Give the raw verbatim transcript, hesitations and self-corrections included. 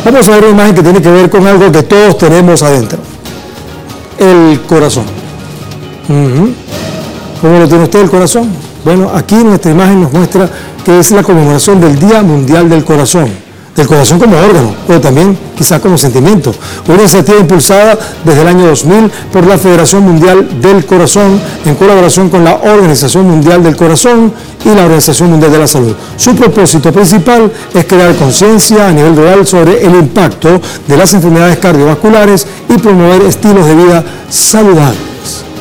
Vamos a ver una imagen que tiene que ver con algo que todos tenemos adentro. El corazón. Uh-huh. ¿Cómo lo tiene usted el corazón? Bueno, aquí nuestra imagen nos muestra que es la conmemoración del Día Mundial del Corazón. Del corazón como órgano, pero también quizás como sentimiento. Una iniciativa impulsada desde el año dos mil por la Federación Mundial del Corazón en colaboración con la Organización Mundial del Corazón y la Organización Mundial de la Salud. Su propósito principal es crear conciencia a nivel global sobre el impacto de las enfermedades cardiovasculares y promover estilos de vida saludables.